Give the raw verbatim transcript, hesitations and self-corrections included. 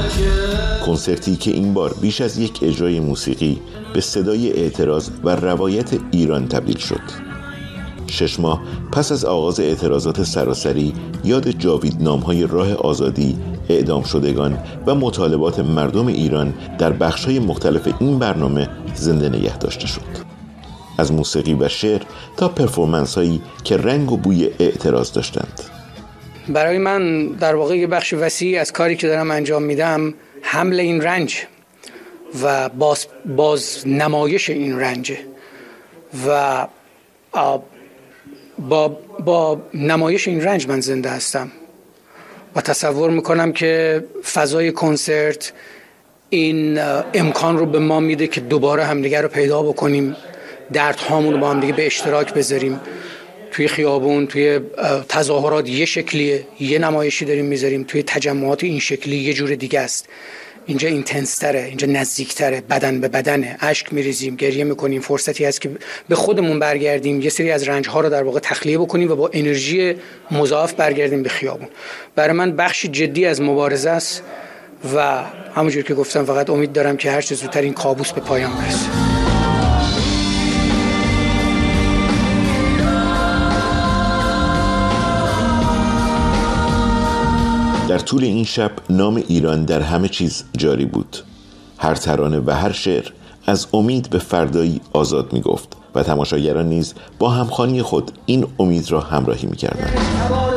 کنسرتی که این بار بیش از یک اجرای موسیقی به صدای اعتراض و روایت ایران تبدیل شد. شش ماه پس از آغاز اعتراضات سراسری، یاد جاویدنام‌های راه آزادی، اعدام شدگان و مطالبات مردم ایران در بخش‌های مختلف این برنامه زنده نگه داشته شد. از موسیقی و شعر تا پرفورمنس‌هایی که رنگ و بوی اعتراض داشتند. برای من در واقع یه بخش وسیعی از کاری که دارم انجام میدم حمل این رنج و باز, باز نمایش این رنج و با, با نمایش این رنج من زنده هستم و تصور میکنم که فضای کنسرت این امکان رو به ما میده که دوباره همدیگر رو پیدا بکنیم، دردهامون رو با همدیگه به اشتراک بذاریم. توی خیابون، توی تظاهرات یه شکلیه، یه نمایشی داریم میذاریم، توی تجمعات این شکلی یه جور دیگه است. اینجا اینتنس‌تره، اینجا نزدیک‌تره، بدن به بدنه، اشک میریزیم، گریه میکنیم، فرصتی هست که به خودمون برگردیم، یه سری از رنج‌ها رو در واقع تخلیه بکنیم و با انرژی مضاعف برگردیم به خیابون. برای من بخشی جدی از مبارزه است و همونجور که گفتم فقط امید دارم که هر چه زودتر این کابوس به پایان برسه. در طول این شب نام ایران در همه چیز جاری بود. هر ترانه و هر شعر از امید به فردایی آزاد می گفت و تماشاگران نیز با همخوانی خود این امید را همراهی می کردند.